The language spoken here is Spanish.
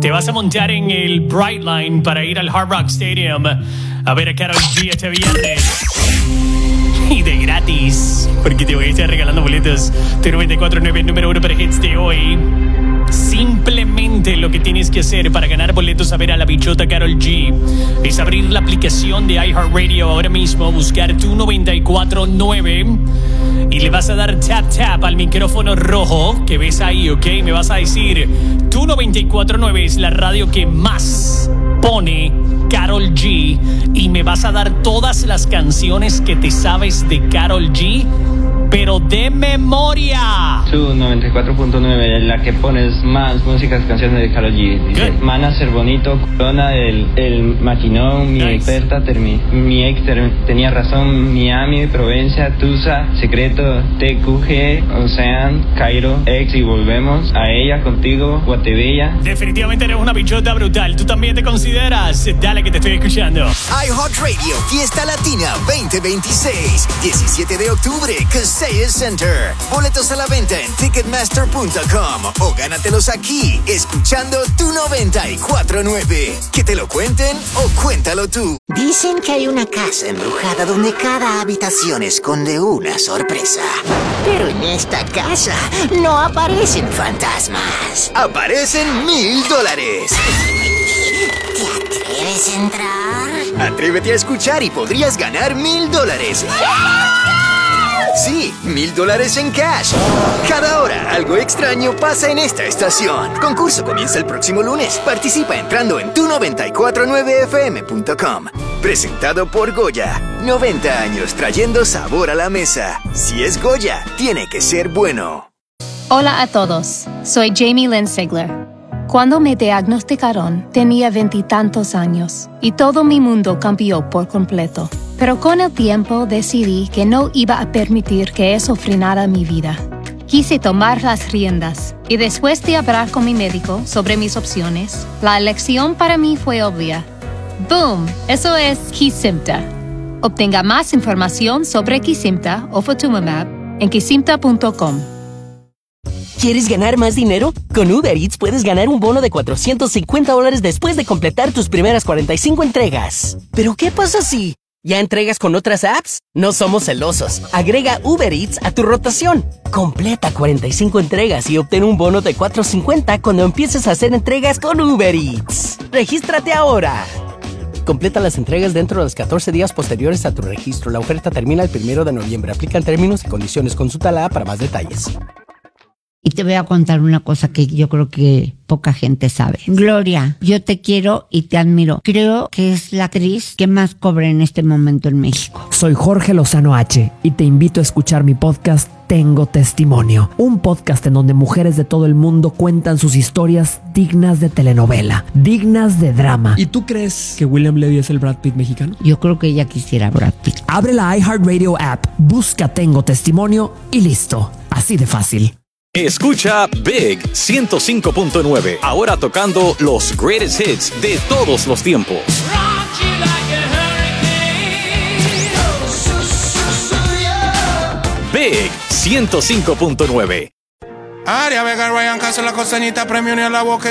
Te vas a montar en el Brightline para ir al Hard Rock Stadium a ver a Karol G este viernes. Y de gratis, porque te voy a estar regalando boletos. T94.9, número 1 para hits de hoy. Simplemente lo que tienes que hacer para ganar boletos a ver a la bichota Karol G es abrir la aplicación de iHeartRadio ahora mismo, buscar tu 94.9 y le vas a dar tap al micrófono rojo que ves ahí, ¿ok? Me vas a decir, tu 94.9 es la radio que más pone Karol G y me vas a dar todas las canciones que te sabes de Karol G, pero de memoria. Su 94.9, la que pones más músicas, canciones de Karol G. Dice, Good. Mana, Ser Bonito, Corona, el Maquinón, Mi Nice. Experta, mi ex tenía razón, Miami, Provincia, Tusa, Secreto, TQG, Ocean, Cairo, Ex y Volvemos, A Ella, Contigo, Guatebella. Definitivamente eres una bichota brutal. ¿Tú también te consideras? Dale que te estoy escuchando. iHeartRadio Fiesta Latina 2026, 17 de octubre, Kaseya Center. Boletos a la venta en Ticketmaster.com o gánatelos aquí, escuchando tu 94.9. Que te lo cuenten o cuéntalo tú. Dicen que hay una casa embrujada donde cada habitación esconde una sorpresa. Pero en esta casa no aparecen fantasmas. Aparecen $1,000. ¿Te atreves a entrar? Atrévete a escuchar y podrías ganar $1,000. Sí, $1,000 en cash. Cada hora algo extraño pasa en esta estación. Concurso comienza el próximo lunes. Participa entrando en tu949fm.com. Presentado por Goya. 90 años trayendo sabor a la mesa. Si es Goya, tiene que ser bueno. Hola a todos, soy Jamie Lynn Sigler. Cuando me diagnosticaron, tenía 20 y tantos años y todo mi mundo cambió por completo. Pero con el tiempo decidí que no iba a permitir que eso frenara mi vida. Quise tomar las riendas y después de hablar con mi médico sobre mis opciones, la elección para mí fue obvia. ¡Boom! Eso es Kesimpta. Obtenga más información sobre Kesimpta o Ofatumumab en kesimpta.com. ¿Quieres ganar más dinero? Con Uber Eats puedes ganar un bono de $450 después de completar tus primeras 45 entregas. ¿Pero qué pasa si ya entregas con otras apps? No somos celosos. Agrega Uber Eats a tu rotación. Completa 45 entregas y obtén un bono de $450 cuando empieces a hacer entregas con Uber Eats. ¡Regístrate ahora! Completa las entregas dentro de los 14 días posteriores a tu registro. La oferta termina el 1 de noviembre. Aplican términos y condiciones. Consulta la app para más detalles. Y te voy a contar una cosa que yo creo que poca gente sabe. Gloria, yo te quiero y te admiro. Creo que es la actriz que más cobra en este momento en México. Soy Jorge Lozano H. y te invito a escuchar mi podcast Tengo Testimonio. Un podcast en donde mujeres de todo el mundo cuentan sus historias dignas de telenovela, dignas de drama. ¿Y tú crees que William Levy es el Brad Pitt mexicano? Yo creo que ella quisiera Brad Pitt. Abre la iHeartRadio app, busca Tengo Testimonio y listo. Así de fácil. Escucha Big 105.9, ahora tocando los greatest hits de todos los tiempos. Big 105.9. Aria Vega, Ryan Castro, la costeñita, premio ni a la boca.